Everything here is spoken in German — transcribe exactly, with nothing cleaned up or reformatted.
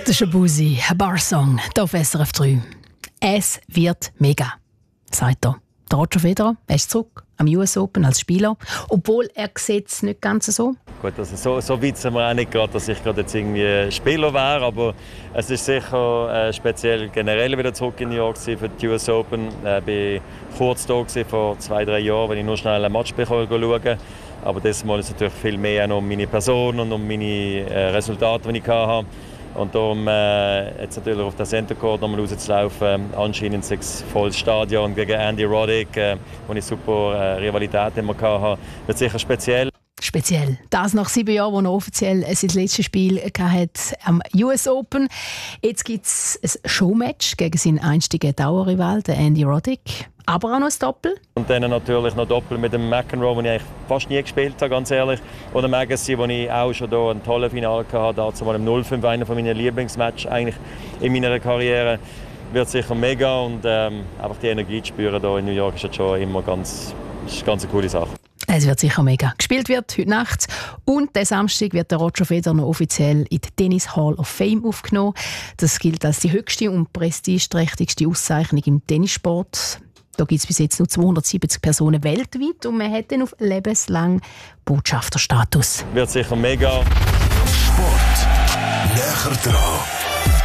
Der Shabuzi, ein Barsong, hier auf S R F drei. Es wird mega, sagt er. Der Roger Federer, er ist zurück am U S Open als Spieler, obwohl er sieht es nicht ganz so. Gut, also so, so weit sind wir auch nicht gerade, dass ich gerade jetzt irgendwie Spieler wäre, aber es ist sicher äh, speziell generell wieder zurück in New York für die U S Open. Ich äh, war kurz da vor zwei, drei Jahren, wenn ich nur schnell ein Match schauen konnte. Aber dieses Mal ist es natürlich viel mehr um meine Person und um meine äh, Resultate, die ich hatte. Und darum äh, jetzt natürlich auf den Center Court nochmal rauszulaufen, anscheinend sechs volles Stadion gegen Andy Roddick, äh, wo ich super äh, Rivalität immer hatte, wird sicher speziell. Speziell. Das nach sieben Jahren, wo er offiziell sein letztes Spiel hatte am U S Open. Jetzt gibt es ein Showmatch gegen seinen einstigen Dauerrival, Andy Roddick. Aber auch noch ein Doppel. Und dann natürlich noch Doppel mit dem McEnroe, den ich eigentlich fast nie gespielt habe, ganz ehrlich. Oder Agassi, wo ich auch schon hier ein tolles Finale hatte, dazu mal im null fünf, einer meiner Lieblingsmatches eigentlich in meiner Karriere. Wird sicher mega und ähm, einfach die Energie zu spüren hier in New York ist jetzt schon immer ganz, ist eine ganz coole Sache. Es wird sicher mega. Gespielt wird heute Nacht und diesen Samstag wird der Roger Federer noch offiziell in die Tennis Hall of Fame aufgenommen. Das gilt als die höchste und prestigeträchtigste Auszeichnung im Tennissport. Da gibt es bis jetzt nur zweihundertsiebzig Personen weltweit und man hat dann auf lebenslang Botschafterstatus. Wird sicher mega. Sport. Näher dran.